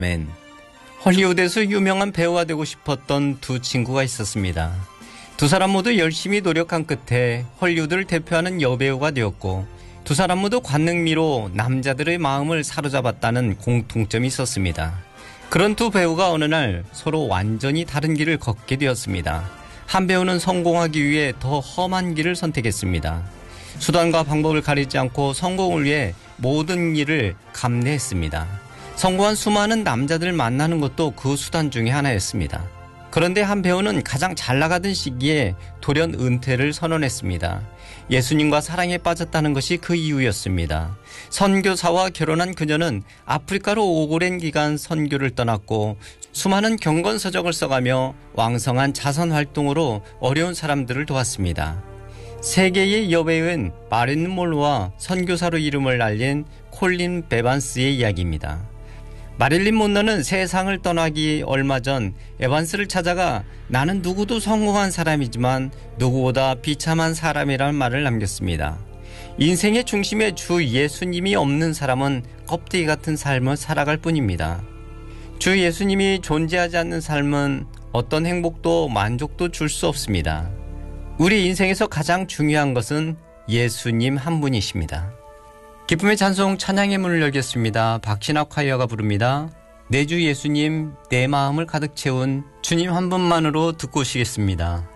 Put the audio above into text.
맨. 헐리우드에서 유명한 배우가 되고 싶었던 두 친구가 있었습니다. 두 사람 모두 열심히 노력한 끝에 헐리우드를 대표하는 여배우가 되었고 두 사람 모두 관능미로 남자들의 마음을 사로잡았다는 공통점이 있었습니다. 그런 두 배우가 어느 날 서로 완전히 다른 길을 걷게 되었습니다. 한 배우는 성공하기 위해 더 험한 길을 선택했습니다. 수단과 방법을 가리지 않고 성공을 위해 모든 일을 감내했습니다. 성공한 수많은 남자들을 만나는 것도 그 수단 중에 하나였습니다. 그런데 한 배우는 가장 잘 나가던 시기에 돌연 은퇴를 선언했습니다. 예수님과 사랑에 빠졌다는 것이 그 이유였습니다. 선교사와 결혼한 그녀는 아프리카로 오랜 기간 선교를 떠났고 수많은 경건서적을 써가며 왕성한 자선활동으로 어려운 사람들을 도왔습니다. 세계의 여배우인 마릴린 monroe와 선교사로 이름을 날린 콜린 베반스의 이야기입니다. 마릴린 monroe는 세상을 떠나기 얼마 전 에반스를 찾아가 나는 누구도 성공한 사람이지만 누구보다 비참한 사람이라는 말을 남겼습니다. 인생의 중심에 주 예수님이 없는 사람은 껍데기 같은 삶을 살아갈 뿐입니다. 주 예수님이 존재하지 않는 삶은 어떤 행복도 만족도 줄 수 없습니다. 우리 인생에서 가장 중요한 것은 예수님 한 분이십니다. 기쁨의 찬송 찬양의 문을 열겠습니다. 박신학 콰이어가 부릅니다. 내 주 예수님 내 마음을 가득 채운 주님 한 분만으로 듣고 오시겠습니다.